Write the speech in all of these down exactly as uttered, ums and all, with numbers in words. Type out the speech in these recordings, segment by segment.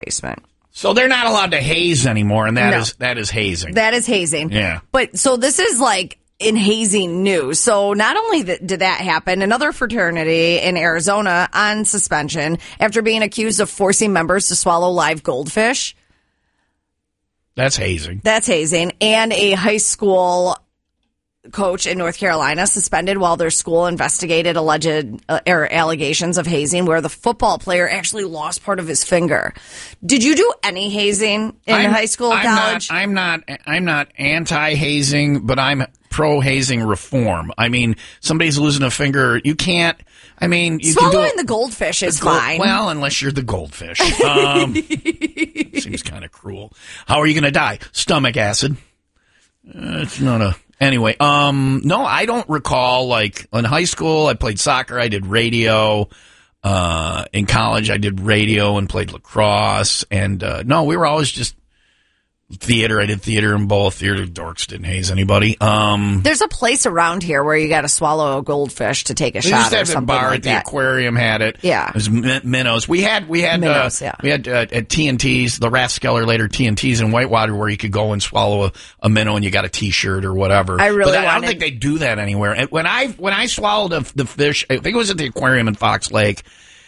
basement. So they're not allowed to haze anymore, and that No. is that is hazing. That is hazing. Yeah. But so this is like in hazing news. So not only th- did that happen, another fraternity in Arizona on suspension after being accused of forcing members to swallow live goldfish. That's hazing. That's hazing. And a high school coach in North Carolina suspended while their school investigated alleged uh, or allegations of hazing, where the football player actually lost part of his finger. Did you do any hazing in I'm- high school, I'm college? Not, I'm not. I'm not anti-hazing, but I'm pro-hazing reform. I mean, somebody's losing a finger. You can't. I mean, you can do Swallowing it, the goldfish is the gold- fine. Well, unless you're the goldfish. Um, seems kind of cruel. How are you going to die? Stomach acid. Uh, it's not a. Anyway, um, no, I don't recall, like, in high school, I played soccer, I did radio. Uh, in college, I did radio and played lacrosse. And, uh, no, we were always just theater. I did theater in both. Theater dorks didn't haze anybody. Um, There's a place around here where you got to swallow a goldfish to take a we shot used to or have a something bar like at the that. aquarium had it. Yeah. It was min- minnows. We had, we had, Minnows, uh, yeah. we had, uh, at T N T's, the Rathskeller later T N T's in Whitewater where you could go and swallow a, a minnow and you got a t-shirt or whatever. I really but I, I don't wanted- think they do that anywhere. And when I, when I swallowed a, the fish, I think it was at the aquarium in Fox Lake.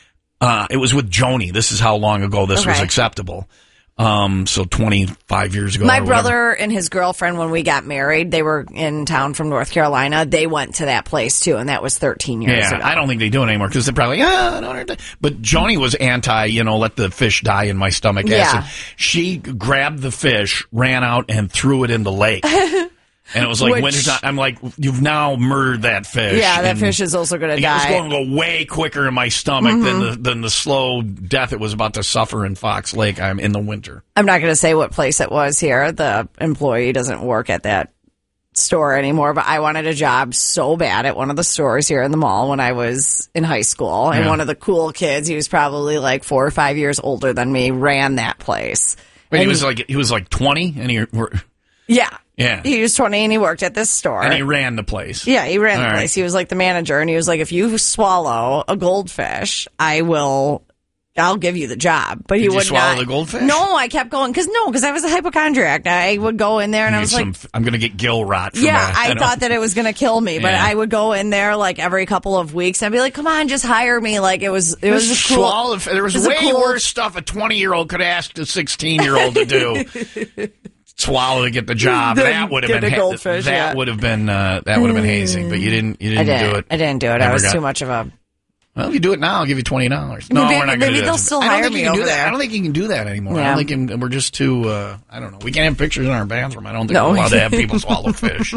Uh, it was with Joni. This is how long ago this was Okay. acceptable. Um, so twenty-five years ago. My or brother whatever. and his girlfriend, when we got married, they were in town from North Carolina. They went to that place too, and that was thirteen years Yeah, ago. I don't think they do it anymore because they're probably, ah, I don't understand. But Joni was anti, you know, let the fish die in my stomach Yeah. acid. She grabbed the fish, ran out, and threw it in the lake. And it was like Which- wintertime. I'm like, you've now murdered that fish. Yeah, that And fish is also going to It was die. going to go way quicker in my stomach than Mm-hmm. the than the slow death it was about to suffer in Fox Lake. I'm in the winter. I'm not going to say what place it was here. The employee doesn't work at that store anymore, but I wanted a job so bad at one of the stores here in the mall when I was in high school. And Yeah. one of the cool kids, he was probably like four or five years older than me, ran that place. But he And- was like he was like twenty, and he Yeah. yeah, He was twenty and he worked at this store. and he ran the place. Yeah, he ran the All right. place. He was like the manager, and he was like, if you swallow a goldfish, I will, I'll give you the job. But he Did you would swallow not. the goldfish? No, I kept going, because no, because I was a hypochondriac. I would go in there and I was like, Some- I'm going to get gill rot from yeah, that. I, don't- thought that it was going to kill me, but Yeah. I would go in there like every couple of weeks. I'd be like, come on, just hire me. Like it was, it was Just a cool. swallow the- There was it was a way cool- worse stuff a twenty-year-old could ask a sixteen-year-old to do. Swallow to get the job. Then That would have get been a ha- goldfish, that yeah. would have been uh, that would have been hazing. But you didn't. You I didn't, didn't do it. I didn't do it. I Never was got- too much of a. Well, if you do it now, I'll give you twenty dollars. No, Maybe- we're not going to maybe do that. they'll still I don't hire think me you can do over that. there. I don't think you can do that anymore. I Yeah. don't think you can, we're just too. Uh, I don't know. We can't have pictures in our bathroom. I don't think No. we're allowed to have people swallow fish.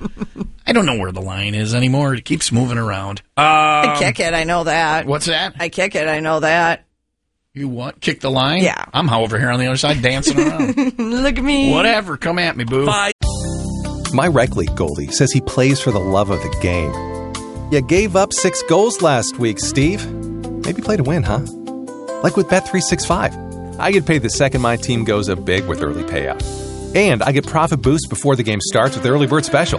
I don't know where the line is anymore. It keeps moving around. Um, I kick it. I know that. What's that? I kick it. I know that. You what? Kick the line? Yeah. I'm over here on the other side dancing around. Look at me. Whatever. Come at me, boo. My rec league goalie says he plays for the love of the game. You gave up six goals last week, Steve. Maybe play to win, huh? Like with Bet three sixty-five. I get paid the second my team goes up big with early payout. And I get profit boost before the game starts with the early bird special.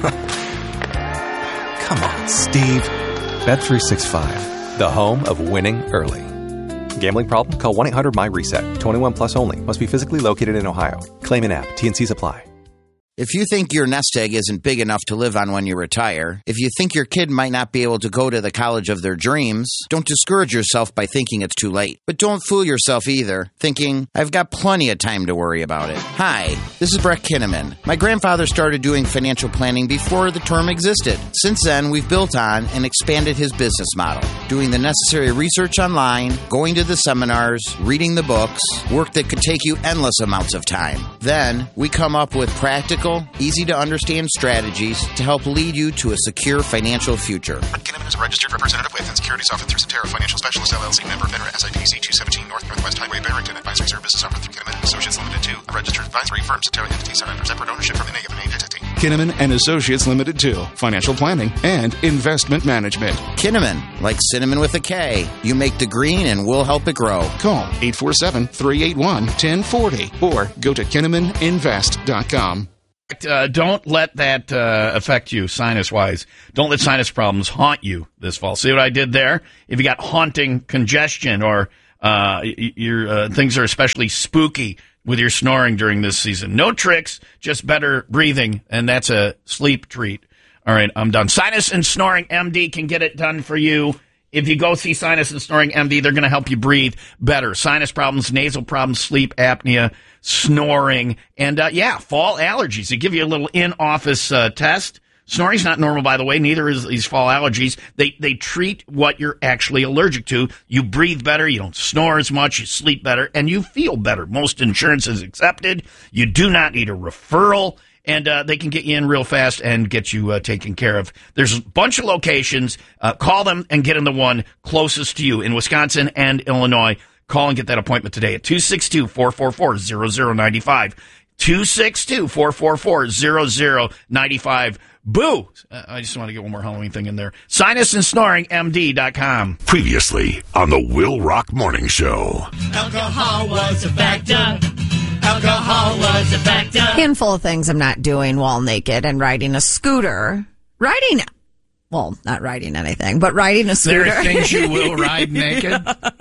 Come on, Steve. Bet three sixty-five, the home of winning early. Gambling problem? Call one eight hundred M Y reset. twenty-one plus only. Must be physically located in Ohio. Claim in app. T and Cs apply. If you think your nest egg isn't big enough to live on when you retire, if you think your kid might not be able to go to the college of their dreams, don't discourage yourself by thinking it's too late. But don't fool yourself either, thinking, I've got plenty of time to worry about it. Hi, this is Brett Kinnaman. My grandfather started doing financial planning before the term existed. Since then, we've built on and expanded his business model, doing the necessary research online, going to the seminars, reading the books, work that could take you endless amounts of time. Then, we come up with practical, easy-to-understand strategies to help lead you to a secure financial future. Kinnaman is a registered representative with and securities offered through Cetera Financial Specialists, L L C, member FINRA, S I P C two seventeen North Northwest Highway, Barrington. Advisory services offered through Kinnaman and Associates Limited two, a registered advisory firm. Cetera entity set under separate ownership from any given entity. Kinnaman and Associates Limited two, financial planning and investment management. Kinnaman, like cinnamon with a K. You make the green and we'll help it grow. Call eight four seven, three eight one, one zero four zero or go to kinnaman invest dot com. Uh, don't let that uh, affect you sinus-wise. Don't let sinus problems haunt you this fall. See what I did there? If you got haunting congestion or Uh, your uh, things are especially spooky with your snoring during this season. No tricks, just better breathing, and that's a sleep treat. All right, I'm done. Sinus and Snoring M D can get it done for you. If you go see Sinus and Snoring M D, they're going to help you breathe better. Sinus problems, nasal problems, sleep apnea, snoring, and, uh, yeah, fall allergies. They give you a little in-office uh, test. Snoring's not normal, by the way. Neither is these fall allergies. They they treat what you're actually allergic to. You breathe better. You don't snore as much. You sleep better. And you feel better. Most insurance is accepted. You do not need a referral. And uh, they can get you in real fast and get you uh, taken care of. There's a bunch of locations. Uh, call them and get in the one closest to you in Wisconsin and Illinois. Call and get that appointment today at two six two, four four four, zero zero nine five. two six two, four four four, zero zero nine five. Boo! Uh, I just want to get one more Halloween thing in there. Sinus and Snoring M D dot com. Previously on the Will Rock Morning Show. Alcohol was a factor. Alcohol was a factor. Handful of things I'm not doing while naked and riding a scooter. Riding, well, not riding anything, but riding a scooter. There are things you will ride naked.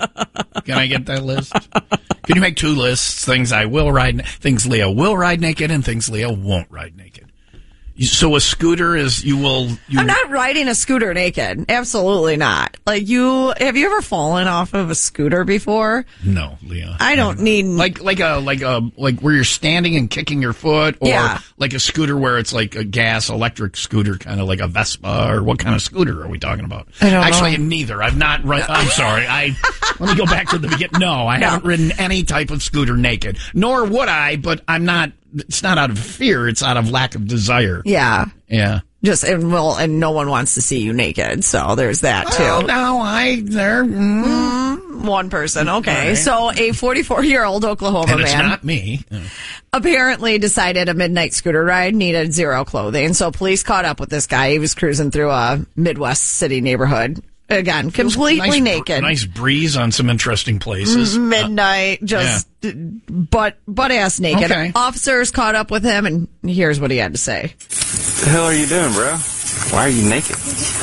Can I get that list? Can you make two lists? Things I will ride, things Leah will ride naked, and things Leah won't ride naked. So a scooter is, you will... You I'm not riding a scooter naked. Absolutely not. Like, you, have you ever fallen off of a scooter before? No, Leah. I don't need... Like, like a, like a, like where you're standing and kicking your foot, or yeah. like a scooter where it's like a gas electric scooter, kind of like a Vespa, or what kind of scooter are we talking about? I don't Actually, know. neither. I've not, ri- I'm sorry. I, let me go back to the beginning. No, I No. haven't ridden any type of scooter naked. Nor would I, but I'm not, it's not out of fear, it's out of lack of desire. Yeah. Yeah. Just, and well, and no one wants to see you naked, so there's that too. Oh, no, I, there, mm, Mm, one person, okay. Right. So a forty-four-year-old Oklahoma and it's man not me. apparently decided a midnight scooter ride needed zero clothing, so police caught up with this guy. He was cruising through a Midwest city neighborhood. Again, completely nice, naked. Nice breeze on some interesting places. Midnight, just yeah. butt butt ass naked. Okay. Officers caught up with him, and here's what he had to say. What the hell are you doing, bro? Why are you naked?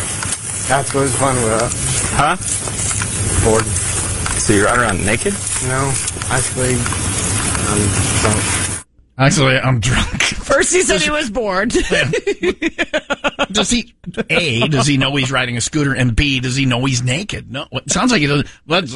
That's what's fun with us. Huh? Bored. So you ride around naked? No, actually, I'm drunk. Actually, I'm drunk. First he said he was bored. Does he, A, does he know he's riding a scooter, and B, does he know he's naked? No, it sounds like he doesn't. Let's,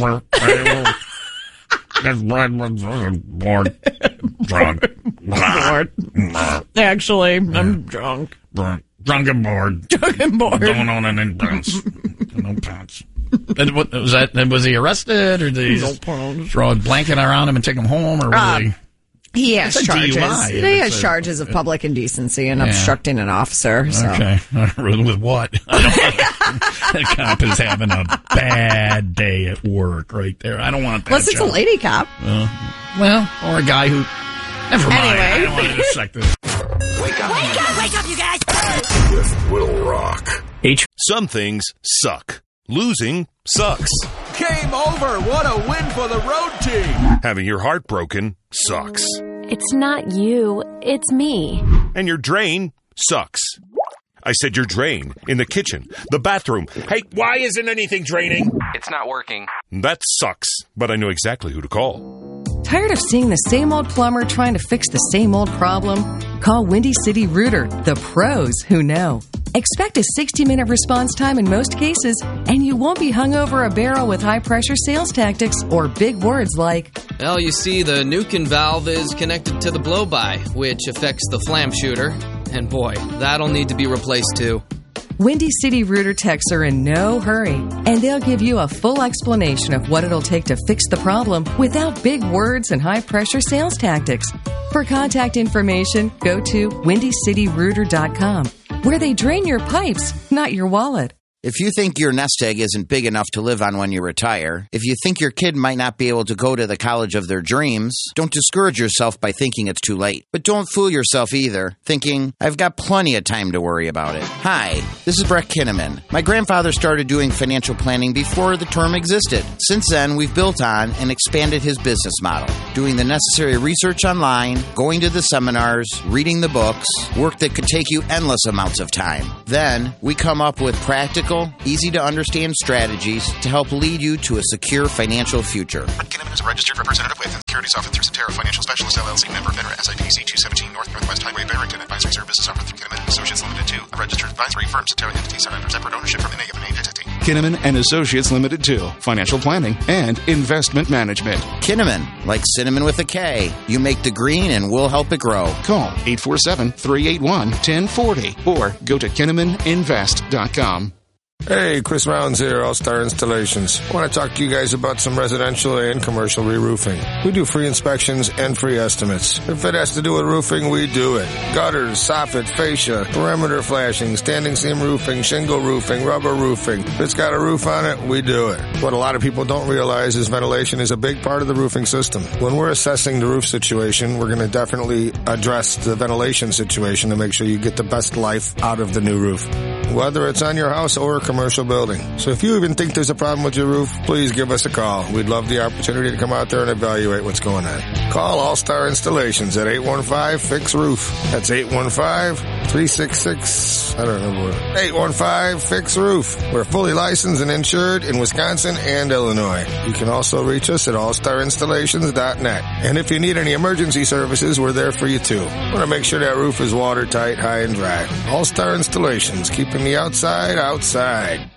bored, drunk, Bored. Actually, I'm drunk. drunk and bored. Drunk and bored. Don't own any pants. No pants. And what, was that? Was he arrested, or did he No just pants. throw a blanket around him and take him home, or was Uh, he? He has It's a charges. D U I, if He it's has a- charges of public indecency and Yeah. obstructing an officer. So. Okay. With what? I don't that cop is having a bad day at work right there. I don't want that. Unless it's a job. lady cop. Uh, well, or a guy who. Never mind. Anyway. I don't want to dissect this. Wake up, wake up, you guys! With Will Rock. H. Some things suck. Losing sucks. Game over. What a win for the road team. Having your heart broken sucks. It's not you, it's me. And your drain sucks. I said your drain. In the kitchen. The bathroom. Hey, why isn't anything draining? It's not working. That sucks. But I know exactly who to call. Tired of seeing the same old plumber trying to fix the same old problem? Call Windy City Rooter, the pros who know. Expect a sixty-minute response time in most cases, and you won't be hung over a barrel with high-pressure sales tactics or big words like, Well, you see, the Nukin valve is connected to the blow-by, which affects the flam shooter. And boy, that'll need to be replaced too. Windy City Rooter techs are in no hurry, and they'll give you a full explanation of what it'll take to fix the problem without big words and high-pressure sales tactics. For contact information, go to windy city rooter dot com, where they drain your pipes, not your wallet. If you think your nest egg isn't big enough to live on when you retire, if you think your kid might not be able to go to the college of their dreams, don't discourage yourself by thinking it's too late. But don't fool yourself either, thinking, I've got plenty of time to worry about it. Hi, this is Brett Kinnaman. My grandfather started doing financial planning before the term existed. Since then, we've built on and expanded his business model, doing the necessary research online, going to the seminars, reading the books, work that could take you endless amounts of time. Then, we come up with practical practical, easy-to-understand strategies to help lead you to a secure financial future. Kinnaman is a registered representative with and securities offered through Cetera Financial Specialists, L L C, member FINRA, S I P C two seventeen North Northwest Highway, Barrington. Advisory services offered through Kinnaman and Associates Limited two, a registered advisory firm. Cetera entities are under separate ownership from N A of an entity. Kinnaman and Associates Limited two, financial planning and investment management. Kinnaman, like cinnamon with a K. You make the green and we'll help it grow. Call eight four seven, three eight one, one zero four zero or go to kinnaman invest dot com. Hey, Chris Rounds here, All-Star Installations. I want to talk to you guys about some residential and commercial re-roofing. We do free inspections and free estimates. If it has to do with roofing, we do it. Gutters, soffit, fascia, perimeter flashing, standing seam roofing, shingle roofing, rubber roofing. If it's got a roof on it, we do it. What a lot of people don't realize is ventilation is a big part of the roofing system. When we're assessing the roof situation, we're going to definitely address the ventilation situation to make sure you get the best life out of the new roof, whether it's on your house or a commercial building. So if you even think there's a problem with your roof, please give us a call. We'd love the opportunity to come out there and evaluate what's going on. Call All-Star Installations at eight one five, fix roof. That's eight one five, three six six, I don't know, eight one five, fix roof. We're fully licensed and insured in Wisconsin and Illinois. You can also reach us at all star installations dot net. And if you need any emergency services, we're there for you too. Want to make sure that roof is watertight, high and dry. All-Star Installations, keeping the outside outside.